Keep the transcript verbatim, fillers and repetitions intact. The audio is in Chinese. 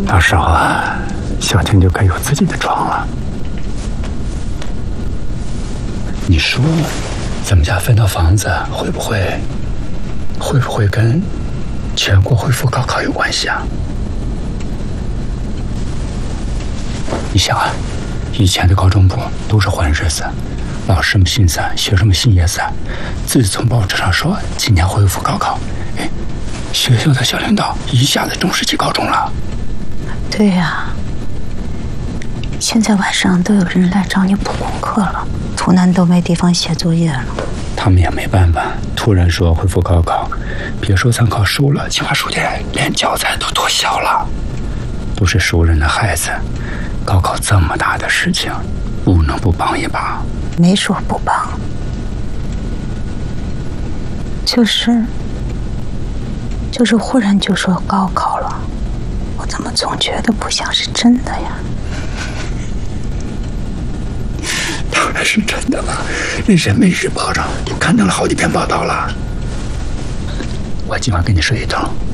到时候啊，小婷就该有自己的床了。你说，咱们家分到房子会不会，会不会跟全国恢复高考有关系啊？你想啊，以前的高中部都是混日子，老师们信散，学生们信也散。自从报纸上说今年恢复高考，哎，学校的小领导一下子重视起高中了。 对呀、啊，现在晚上都有人来找你补功课了，图南都没地方写作业了。 他们也没办法，突然说恢复高考，别说参考书了，清华书店连教材都脱销了。都是熟人的孩子，高考这么大的事情，不能不帮一把。 没说不帮，就是就是忽然就说高考了，我怎么总觉得不像是真的呀？ 当然是真的了，那人民日报上都刊登了好几篇报道了。我今晚跟你睡一觉。